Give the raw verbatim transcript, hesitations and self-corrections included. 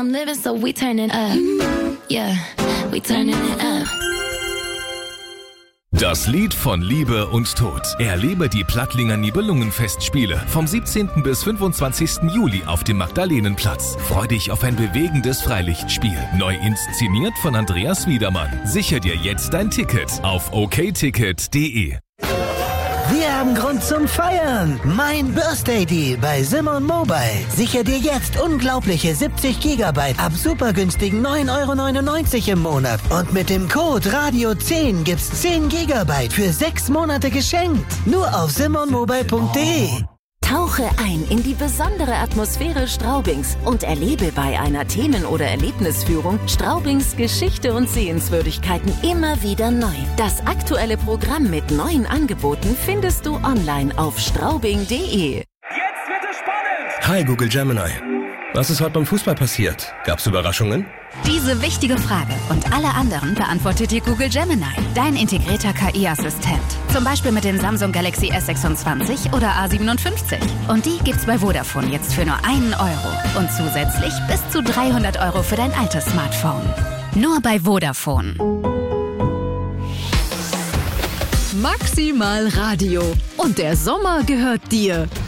I'm living, so we turning up. Yeah, we turning it up. Das Lied von Liebe und Tod. Erlebe die Plattlinger Nibelungenfestspiele vom siebzehnten bis fünfundzwanzigsten Juli auf dem Magdalenenplatz. Freu dich auf ein bewegendes Freilichtspiel. Neu inszeniert von Andreas Wiedermann. Sichere dir jetzt dein Ticket auf o k ticket punkt d e. Wir haben Grund zum Feiern. Mein Birthday Deal bei Simon Mobile. Sicher dir jetzt unglaubliche siebzig Gigabyte ab super günstigen neun Euro neunundneunzig im Monat. Und mit dem Code Radio zehn gibt's zehn Gigabyte für sechs Monate geschenkt. Nur auf simon mobile punkt d e. Tauche ein in die besondere Atmosphäre Straubings und erlebe bei einer Themen- oder Erlebnisführung Straubings Geschichte und Sehenswürdigkeiten immer wieder neu. Das aktuelle Programm mit neuen Angeboten findest du online auf straubing punkt d e. Jetzt wird es spannend! Hi Google Gemini. Was ist heute beim Fußball passiert? Gab's Überraschungen? Diese wichtige Frage und alle anderen beantwortet dir Google Gemini, dein integrierter K I-Assistent. Zum Beispiel mit dem Samsung Galaxy S sechsundzwanzig oder A siebenundfünfzig. Und die gibt's bei Vodafone jetzt für nur einen Euro. Und zusätzlich bis zu dreihundert Euro für dein altes Smartphone. Nur bei Vodafone. Maximal Radio. Und der Sommer gehört dir.